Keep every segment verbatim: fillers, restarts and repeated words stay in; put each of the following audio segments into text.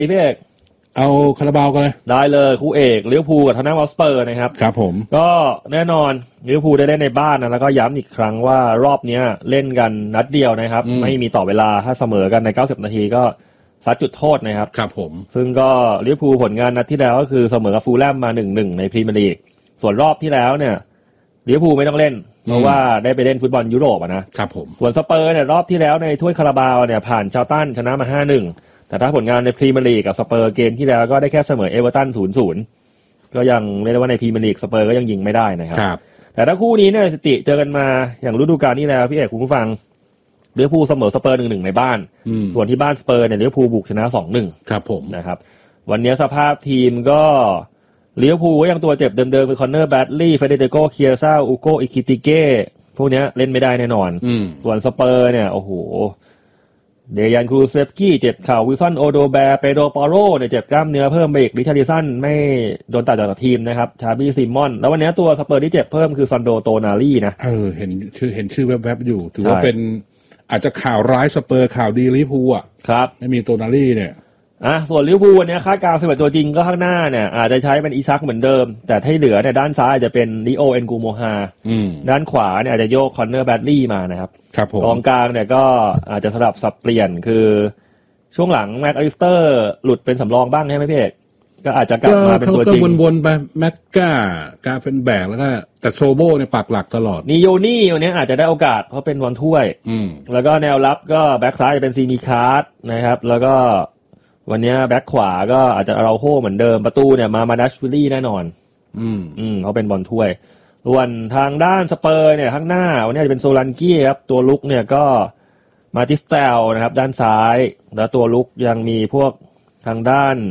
อีพี่เอกเอาคาราบาวกันเลยได้เลยคู่เอกลิเวอร์พูลกับทอตแนมฮอตสเปอร์นะครับครับผมก็แน่นอนลิเวอร์พูลได้เล่นในบ้านนะแล้วก็ย้ำอีกครั้งว่ารอบนี้เล่นกันนัดเดียวนะครับไม่มีต่อเวลาถ้าเสมอกันในเก้าสิบนาทีก็ซัดจุดโทษนะครับครับผมซึ่งก็ลิเวอร์พูลผลงานนัดที่แล้วก็คือเสมอกับฟูลแลมมา หนึ่งหนึ่ง ในพรีเมียร์ลีกส่วนรอบที่แล้วเนี่ยลิเวอร์พูลไม่ต้องเล่นเพราะว่าได้ไปเล่นฟุตบอลยุโรปอ่ะนะครับผมส่วนสเปอร์เนี่ยรอบที่แล้วในถ้วยคาราบาวเนี่ยผ่านเชลตันชนะมา ห้าหนึ่ง แต่ถ้าผลงานในพรีเมียร์ลีกกับสเปอร์เกมที่แล้วก็ได้แค่เสมอเอเวอร์ตัน ศูนย์ศูนย์ ก็ยังเรียกได้ว่าในพรีเมียร์ลีกสเปอร์ก็ยังยิงไม่ได้นะครับแต่ถ้าคู่นี้เนี่ยสถิติเจอกันมาอย่างฤดูกาลนี้แล้วพี่เอกคุณผู้ฟังลิเวอร์พูลเสมอสเปอร์ หนึ่งหนึ่ง ในบ้านส่วนที่บ้านสเปอร์เนี่ยลิเวอร์พูลบุกชนะ สองหนึ่งครับผมนะครับวันนี้สภาพทีมก็ลิเวอร์พูลก็ยังตัวเจ็บเดิมๆคือคอนเนอร์แบดลี่เฟเดริโกเคียซ่าอูโกอิคิติเก้พวกนี้เล่นไม่ได้แน่นอนส่วนสเปอร์เนี่ยโอ้โหเดยันคูเซฟกี้เจ็บเข่าวิลสันโอโดแบร์เปโดปาโรเนี่ยเจ็บกล้ามเนื้อเพิ่มไปอีกริชาร์ลิสันไม่โดนตัดจากทีมนะครับชาบี้ซิมอนแล้ววันนี้ตัวสเปอร์ที่เจ็บเพิ่มคือซอนโดโตนาลีนะเออเห็นชื่อเห็นชื่อแวบๆอยู่ถือว่าเป็นอาจจะข่าวร้ายสเปอร์ข่าวดีลิเวอร์พูลอ่ะครับไม่มีโตนาลีเนี่ยอ่ะส่วนลิเวอร์พูลวันนี้คาดการณ์สิบเอ็ดตัวจริงก็ข้างหน้าเนี่ยอาจจะใช้เป็นอีซักเหมือนเดิมแต่ที่เหลือเนี่ยด้านซ้ายอาจจะเป็นลิโอเอ็นกูโมฮาด้านขวาเนี่ยอาจจะโยกคอนเนอร์แบดลี่มานะครับครับผมกองกลางเนี่ยก็อาจจะสลับสับเปลี่ยนคือช่วงหลังแม็กอลิสเตอร์หลุดเป็นสำรองบ้างใช่ไหมพี่เอกก็อาจจะกลับมาเป็นตัวจริงก็วนๆไปแม็กก้ากาเฟนแบกแล้วก็แต่โซโบเนี่ยปักหลักตลอดนิโยนี่วันนี้อาจจะได้โอกาสเพราะเป็นวันถ้วยแล้วก็แนวรับก็แบ็กซ้ายจะเป็นซีมีคาร์ดนะครับแล้วก็วันนี้แบ็คขวาก็อาจจะเราโฮเหมือนเดิมประตูเนี่ยมามาดัชวิลลี่แน่นอนอืมอืมเขาเป็นบอลถ้วยส่วนทางด้านสเปอร์เนี่ยข้างหน้าวันนี้จะเป็นโซลันกี้ครับตัวลุกเนี่ยก็มาติสเตลนะครับด้านซ้ายแล้วตัวลุกยังมีพวกทางด้าน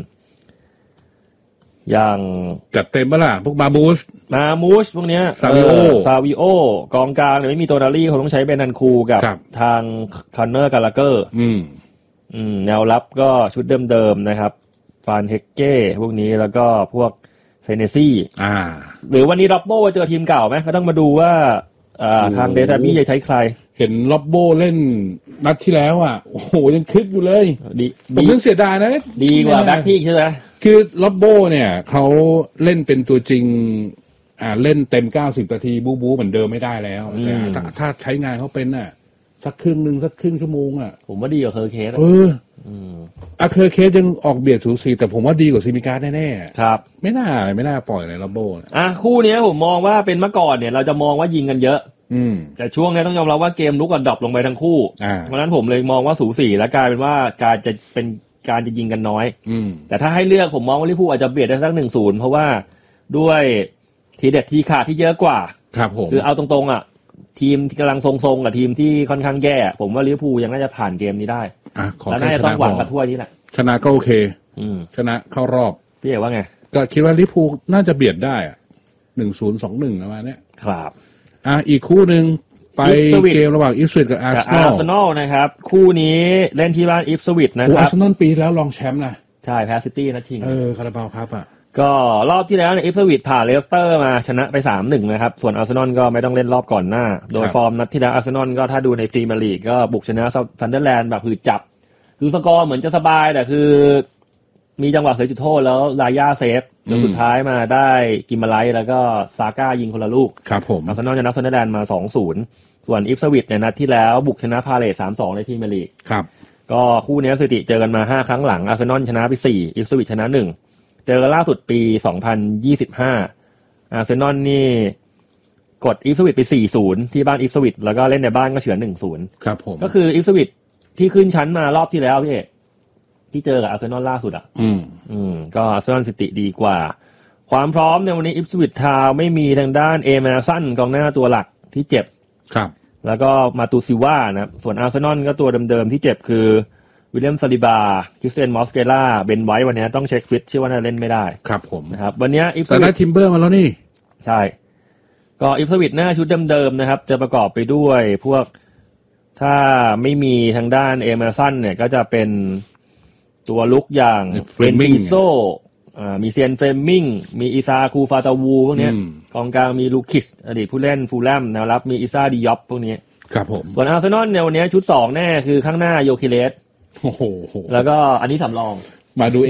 อย่างจัดเต็มปะล่ะพวกมาบูสมามูสพวกเนี้ยซาวิโอซาวิโอกองกลางเนี่ยไม่มีโตนาลี่เขาต้องใช้เบนันคูกับทางคอนเนอร์กาลาเกอร์อืมอืมแนวรับก็ชุดเดิมๆนะครับฟานเฮกเก้พวกนี้แล้วก็พวกเซเนซี่อ่าหรือวันนี้ล็อบโบเจอทีมเก่าไหมก็ต้องมาดูว่าอ่าทางเดซาบี้จะใช้ใครเห็นล็อบโบเล่นนัดที่แล้วอ่ะโอ้โหยังคึกอยู่เลยดีผมยังเสียดายนะดีกว่าแบ็คพีกใช่ไหมคือล็อบโบเนี่ยเขาเล่นเป็นตัวจริงอ่าเล่นเต็มเก้าสิบนาทีบู๊บู๊เหมือนเดิมไม่ได้แล้วแต่ถ้าถ้าใช้งานเขาเป็นน่ะสักครึ่งนึงสักครึ่งชั่วโมงอ่ะผมว่าดีกว่าเคอร์เคสเอออ่ะเคอร์เคสยังออกเบียดสูสีแต่ผมว่าดีกว่าซิมิการ์แน่ๆครับไม่น่าไม่น่าปล่อยเลยล็อบโบอ่ะคู่นี้ผมมองว่าเป็นเมื่อก่อนเนี่ยเราจะมองว่ายิงกันเยอะอืมแต่ช่วงนี้ต้องยอมรับว่าเกมลุกกันดรอปลงไปทั้งคู่เพราะฉะนั้นผมเลยมองว่าสูสีและกลายเป็นว่าการจะเป็นการจะยิงกันน้อยแต่ถ้าให้เลือกผมมองว่าลิเวอร์พูลอาจจะเบียดได้สัก หนึ่งศูนย์ เพราะว่าด้วยทีเด็ดทีขาดที่เยอะกว่าครับผมคือเอาตรงๆอ่ะทีมที่กำลังทรงๆกับทีมที่ค่อนข้างแย่ผมว่าลิเวอร์พูลยังน่าจะผ่านเกมนี้ได้อ่ะขอและน่าจะต้องหวังกับถ้วยนี้แหละชนะก็โอเคอืมชนะเข้ารอบพี่เอกว่าไงก็คิดว่าลิเวอร์พูลน่าจะเบียดได้อ่ะ หนึ่งศูนย์ สองหนึ่ง ประมาณเนี้ยครับอ่ะอีกคู่นึงไปเกมระหว่างอิฟสวิตกับอาร์เซนอลอาร์เซนอลนะครับคู่นี้เล่นที่บ้านอิฟสวิตนะครับอาร์เซนอลปีแล้วรองแชมป์นะใช่แพ้ซิตี้นัดชิงเออคาราบาวครับอ่ะก็รอบที่แล้วเนี่ยอิฟสวิตผ่านเลสเตอร์มาชนะไป สามหนึ่ง นะครับส่วนอาร์เซนอลก็ไม่ต้องเล่นรอบก่อนหน้าโดยฟอร์มนัดที่แล้วอาร์เซนอลก็ถ้าดูในพรีเมียร์ลีกก็บุกชนะซันเดอร์แลนด์แบบหืดจับคือสกอร์เหมือนจะสบายแต่คือมีจังหวะเสียจุดโทษแล้วลาย่าเซฟจนสุดท้ายมาได้กิมมาไลท์แล้วก็ซาก้ายิงคนละลูกครับผมอาร์เซนอลชนะซันเดอร์แลนด์มา สองศูนย์ ส่วนอิฟสวิตเนี่ยนัดที่แล้วบุกชนะพาเลท สามสอง ในพรีเมียร์ลีกครับก็คู่นี้สถิติเจอกันมาห้าครั้งหลังอาร์เซนอลชนะไปสี่อิฟสวิตชนะหนึ่งเจอกันล่าสุดปีสองพันยี่สิบห้าอาร์เซนอลนี่กดอิฟสวิตไป สี่ศูนย์ ที่บ้านอิฟสวิตแล้วก็เล่นในบ้านก็เฉือน หนึ่งศูนย์ครับผมก็คืออิฟสวิตที่ขึ้นชั้นมารอบที่แล้วพี่เอกที่เจอกับอาร์เซนอลล่าสุดอ่ะอืมอืมก็อาร์เซนอลสถิติดีกว่าความพร้อมในวันนี้อิฟสวิตทาวไม่มีทางด้านเอเมอร์สันกองหน้าตัวหลักที่เจ็บครับแล้วก็มาตูซิว่านะส่วนอาร์เซนอลก็ตัวเดิมๆที่เจ็บคือวิลเลียมซาลิบาคริสเตียนมอสเกล่าเบนไวท์วันนี้ต้องเช็คฟิตเชื่อว่าน่าเล่นไม่ได้ครับผมนะครับวันนี้อิฟสวิตแต่ได้ทิมเบอร์มาแล้วนี่ใช่ก็อิฟสวิตหน้าชุดเดิมๆนะครับจะประกอบไปด้วยพวกถ้าไม่มีทางด้านเอเมอร์สันเนี่ยก็จะเป็นตัวลุกอย่างเรนซิโซอ่ามีเซียนเฟรมมิงมีอิซาคูฟาตาวูพวกนี้กองกลางมีลูคิสอดีตผู้เล่นฟูลแลมแนวรับมีอิซาดิยอปพวกนี้ครับผมส่วนอาร์เซนอลเนี่ยวันนี้ชุดสองแน่คือข้างหน้าโยคิเลสโอ้โหแล้วก็อันนี้สำรองมาดู